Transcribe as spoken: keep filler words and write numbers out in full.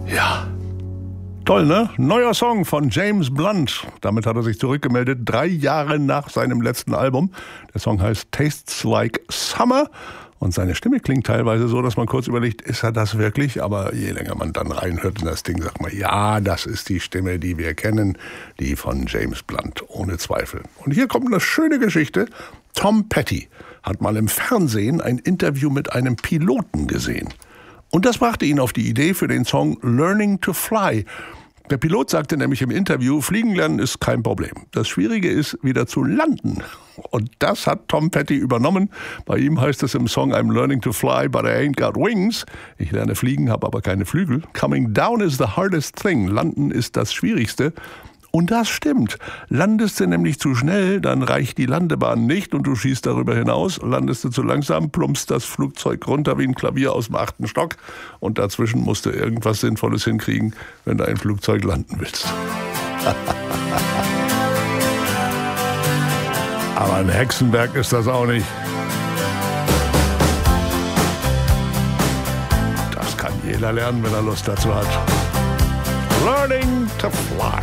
Ja. Toll, ne? Neuer Song von James Blunt. Damit hat er sich zurückgemeldet, drei Jahre nach seinem letzten Album. Der Song heißt Tastes Like Summer. Und seine Stimme klingt teilweise so, dass man kurz überlegt, ist er das wirklich? Aber je länger man dann reinhört in das Ding, sagt man, ja, das ist die Stimme, die wir kennen, die von James Blunt, ohne Zweifel. Und hier kommt eine schöne Geschichte. Tom Petty hat mal im Fernsehen ein Interview mit einem Piloten gesehen. Und das brachte ihn auf die Idee für den Song Learning to Fly. Der Pilot sagte nämlich im Interview, Fliegen lernen ist kein Problem. Das Schwierige ist, wieder zu landen. Und das hat Tom Petty übernommen. Bei ihm heißt es im Song I'm learning to fly, but I ain't got wings. Ich lerne fliegen, habe aber keine Flügel. Coming down is the hardest thing. Landen ist das Schwierigste. Und das stimmt. Landest du nämlich zu schnell, dann reicht die Landebahn nicht und du schießt darüber hinaus. Landest du zu langsam, plumpst das Flugzeug runter wie ein Klavier aus dem achten Stock. Und dazwischen musst du irgendwas Sinnvolles hinkriegen, wenn du ein Flugzeug landen willst. Aber ein Hexenwerk ist das auch nicht. Das kann jeder lernen, wenn er Lust dazu hat. Learning to fly.